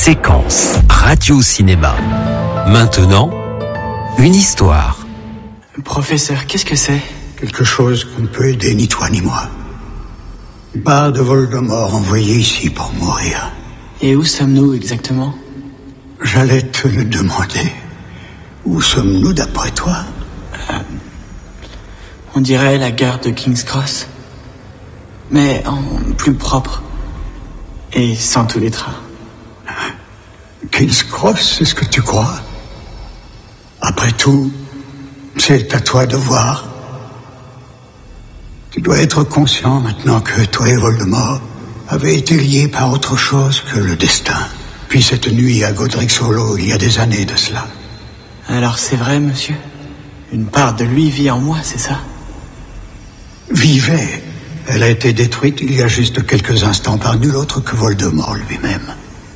Séquence Radio-Cinéma. Maintenant, une histoire. Professeur, qu'est-ce que c'est ? Quelque chose qu'on ne peut aider ni toi ni moi. Une part de Voldemort envoyée ici pour mourir. Et où sommes-nous exactement ? J'allais te le demander. Où sommes-nous d'après toi ? On dirait la gare de King's Cross. Mais en plus propre. Et sans tous les trains. King's Cross, c'est ce que tu crois ? Après tout, c'est à toi de voir. Tu dois être conscient maintenant que toi et Voldemort avez été liés par autre chose que le destin. Puis cette nuit à Godric's Hollow, il y a des années de cela. Alors c'est vrai, monsieur ? Une part de lui vit en moi, c'est ça ? Vivait. Elle a été détruite il y a juste quelques instants par nul autre que Voldemort lui-même.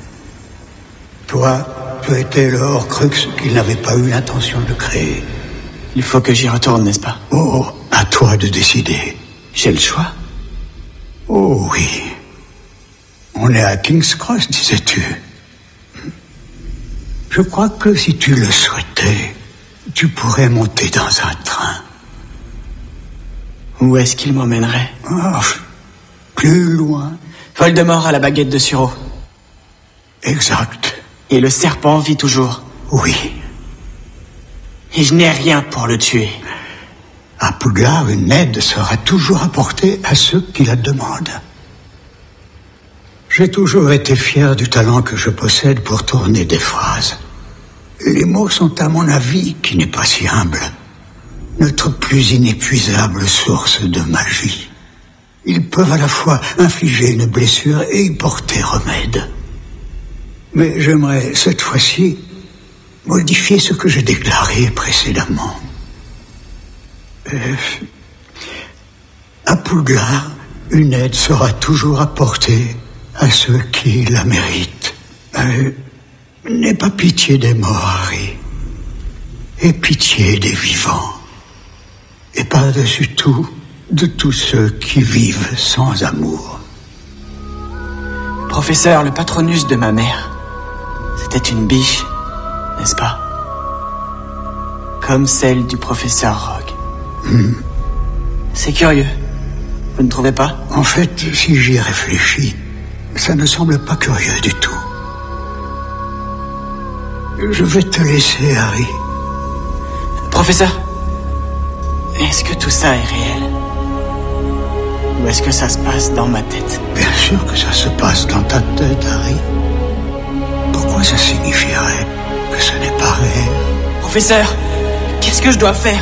Toi, tu étais le Horcrux qu'il n'avait pas eu l'intention de créer. Il faut que j'y retourne, n'est-ce pas ? Oh, à toi de décider. J'ai le choix ? Oh oui. On est à King's Cross, disais-tu. Je crois que si tu le souhaitais, tu pourrais monter dans un train. Où est-ce qu'il m'emmènerait ? Oh, plus loin. Voldemort a la baguette de Suro. Exact. Et le serpent vit toujours. Oui. Et je n'ai rien pour le tuer. À Poudlard, une aide sera toujours apportée à ceux qui la demandent. J'ai toujours été fier du talent que je possède pour tourner des phrases. Les mots sont, à mon avis, qui n'est pas si humble, notre plus inépuisable source de magie. Ils peuvent à la fois infliger une blessure et y porter remède. Mais j'aimerais, cette fois-ci, modifier ce que j'ai déclaré précédemment. À Poudlard, une aide sera toujours apportée à ceux qui la méritent. N'aie pas pitié des morts, Harry. Aie pitié des vivants. Et par-dessus tout, de tous ceux qui vivent sans amour. Professeur, le patronus de ma mère, c'était une biche, n'est-ce pas ? Comme celle du professeur Rogue. C'est curieux, vous ne trouvez pas ? En fait, si j'y réfléchis, ça ne semble pas curieux du tout. Je vais te laisser, Harry. Professeur, est-ce que tout ça est réel ? Ou est-ce que ça se passe dans ma tête ? Bien sûr que ça se passe dans ta tête, Harry. Pourquoi ça signifierait que ce n'est pas réel ? Professeur, qu'est-ce que je dois faire ?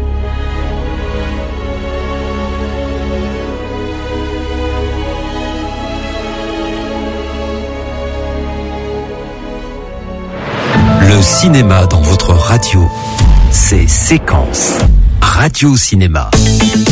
Le cinéma dans votre radio, c'est Séquence Radio-Cinéma.